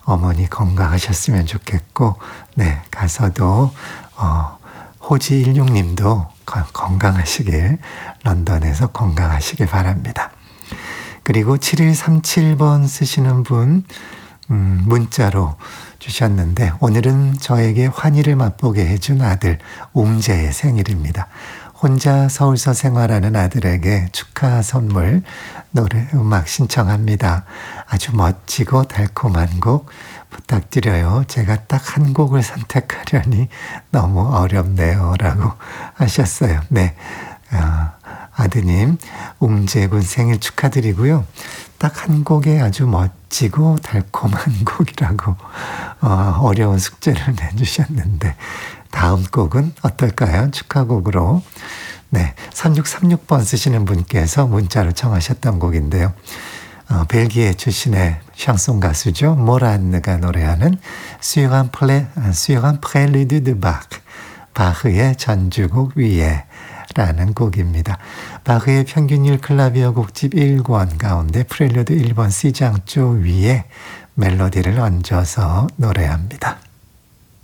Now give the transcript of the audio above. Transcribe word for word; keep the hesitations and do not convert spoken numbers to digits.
어머니 건강하셨으면 좋겠고, 네, 가서도, 어, 호지일육 님도 건강하시길, 런던에서 건강하시길 바랍니다. 그리고 칠일삼칠 번 쓰시는 분, 음, 문자로 주셨는데, 오늘은 저에게 환희를 맛보게 해준 아들, 웅재의 생일입니다. 혼자 서울서 생활하는 아들에게 축하 선물, 노래, 음악 신청합니다. 아주 멋지고 달콤한 곡 부탁드려요. 제가 딱 한 곡을 선택하려니 너무 어렵네요. 라고 하셨어요. 네. 어, 아드님, 웅재군 생일 축하드리고요. 딱 한 곡에 아주 멋지고 달콤한 곡이라고 어, 어려운 숙제를 내주셨는데, 다음 곡은 어떨까요? 축하곡으로. 네, 삼육삼육 번 쓰시는 분께서 문자로 청하셨던 곡인데요. 어, 벨기에 출신의 샹송 가수죠. 모란느가 노래하는 수요한 플레, 수요한 프렐리드 드 바흐, 바흐의 전주곡 위에 라는 곡입니다. 바흐의 평균율 클라비어 곡집 일 권 가운데 프렐리드 일 번 C장조 위에 멜로디를 얹어서 노래합니다.